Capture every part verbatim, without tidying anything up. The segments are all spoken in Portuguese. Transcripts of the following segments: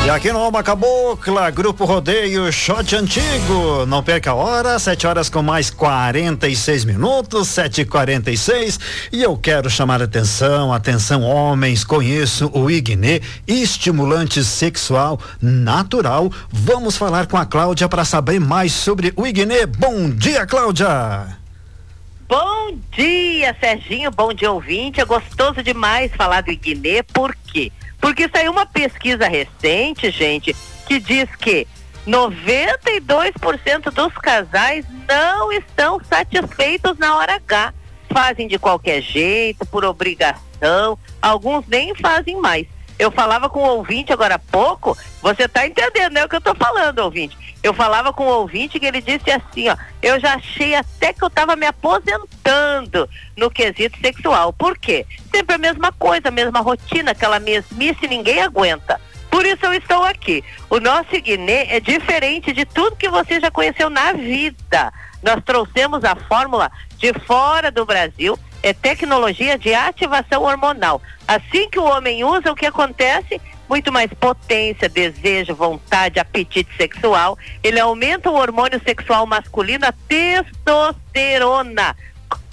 E aqui no Alma Cabocla, Grupo Rodeio, shot antigo. Não perca a hora, sete horas com mais quarenta e seis minutos, sete e quarenta e seis. E eu quero chamar a atenção, atenção homens, conheço o Ignê, estimulante sexual natural. Vamos falar com a Cláudia para saber mais sobre o Ignê. Bom dia, Cláudia. Bom dia, Serginho, bom dia, ouvinte. É gostoso demais falar do Ignê, por quê? Porque saiu uma pesquisa recente, gente, que diz que noventa e dois por cento dos casais não estão satisfeitos na hora H. Fazem de qualquer jeito, por obrigação, alguns nem fazem mais. Eu falava com o ouvinte agora há pouco, você tá entendendo, né, o que eu tô falando, ouvinte? Eu falava com o ouvinte que ele disse assim, ó, eu já achei até que eu tava me aposentando no quesito sexual. Por quê? Sempre a mesma coisa, a mesma rotina, aquela mesmice, ninguém aguenta. Por isso eu estou aqui. O nosso Ignê é diferente de tudo que você já conheceu na vida. Nós trouxemos a fórmula de fora do Brasil, é tecnologia de ativação hormonal. Assim que o homem usa, o que acontece? Muito mais potência, desejo, vontade, apetite sexual. Ele aumenta o hormônio sexual masculino, a testosterona.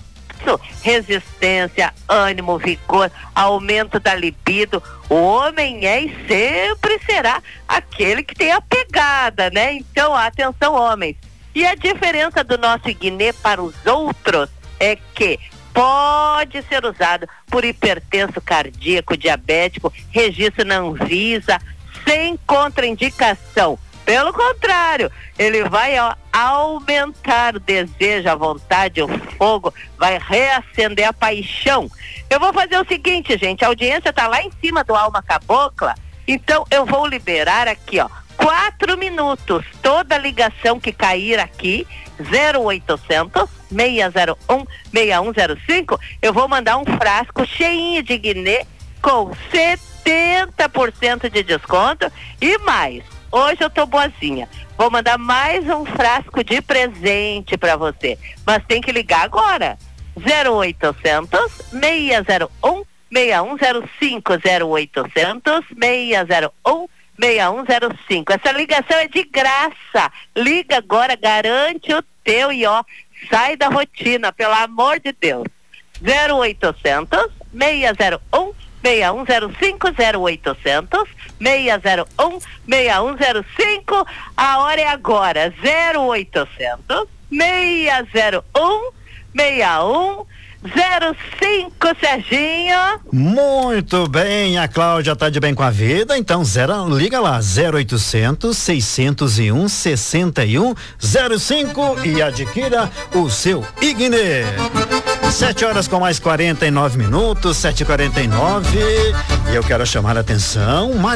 Resistência, ânimo, vigor, aumento da libido. O homem é e sempre será aquele que tem a pegada, né? Então, atenção, homens. E a diferença do nosso Ignê para os outros é que pode ser usado por hipertenso cardíaco, diabético, registro na Anvisa, sem contraindicação. Pelo contrário, ele vai ó, aumentar o desejo, a vontade, o fogo, vai reacender a paixão. Eu vou fazer o seguinte, gente, a audiência está lá em cima do Alma Cabocla, então eu vou liberar aqui, ó, quatro minutos, toda ligação que cair aqui, zero oitocentos, seis zero um, seis um zero cinco, eu vou mandar um frasco cheinho de Ignê com setenta por cento de desconto e mais. Hoje eu tô boazinha. Vou mandar mais um frasco de presente para você. Mas tem que ligar agora. zero oitocentos, seis zero um, seis um zero cinco, zero oitocentos, seis zero um, seis um zero cinco. Essa ligação é de graça. Liga agora, garante o teu e ó, sai da rotina, pelo amor de Deus. zero oitocentos, seis zero um, seis um zero cinco, zero oitocentos, seis zero um, seis um zero cinco. A hora é agora. zero oitocentos, seis zero um, seis um zero cinco, Serginho. Muito bem, a Cláudia tá de bem com a vida, então zero, liga lá, zero oitocentos, seiscentos e um, sessenta e um zero cinco e adquira o seu Ignê. Sete horas com mais quarenta e nove minutos, sete e quarenta e nove, e eu quero chamar a atenção,